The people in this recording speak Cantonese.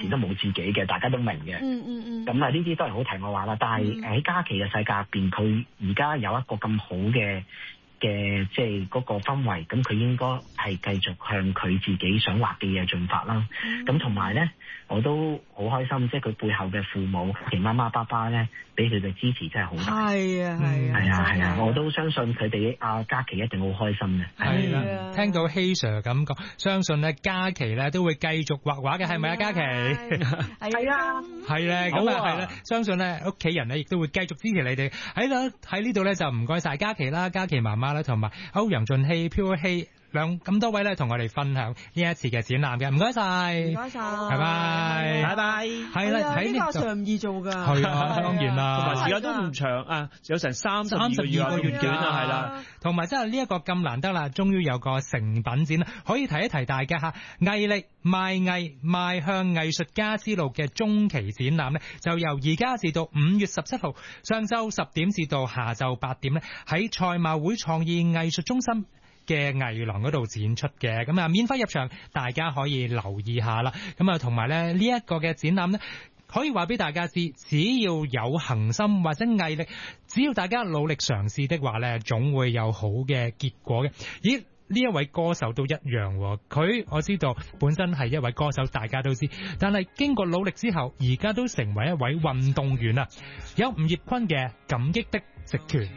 年都冇自己嘅，大家都明嘅。咁啊，呢啲都係好題外話啦。但係喺嘉琪嘅世界入邊，佢而家有一個咁好嘅即係嗰個氛圍，咁佢應該係繼續向佢自己想畫嘅嘢進發啦。咁同埋咧，我都好開心，即係佢背後嘅父母，其媽媽爸爸咧，俾佢嘅支持真係好大。係啊，我都相信佢哋阿嘉琪一定好開心嘅。 係啦，聽到希 Sir 咁講，相信咧嘉琪咧都會繼續畫畫嘅，係咪啊？嘉琪係啊， 係咧，咁啊係咧，相信咧屋企人咧亦都會繼續支持你哋。喺呢度咧就唔該晒嘉琪啦，嘉琪媽媽啦，同埋歐陽俊熙、飄希咁多位咧，同我哋分享呢一次嘅展覽嘅，唔該晒，拜拜， 拜拜。 係啦，喺呢度上唔易做噶， 係啊，當然啦， 同埋時間都唔長啊，有成32個月卷啊，係啦， 同埋真係呢一個咁難得啦，終於有個成品展啦，可以提一提大家吓，毅力賣藝邁向藝術家之路嘅中期展覽咧，就由而家至到5月17號上晝10點至到下晝8點咧，喺賽馬會創意藝術中心嘅藝廊嗰度展出嘅，咁啊免費入場，大家可以留意下啦。咁啊同埋咧呢一個嘅展覽咧，可以話俾大家知，只要有恆心或者毅力，只要大家努力嘗試的話咧，總會有好嘅結果嘅。咦？呢一位歌手都一樣，佢我知道本身係一位歌手，大家都知，但係經過努力之後，而家都成為一位運動員啦。有吳業坤嘅《感激的直拳》。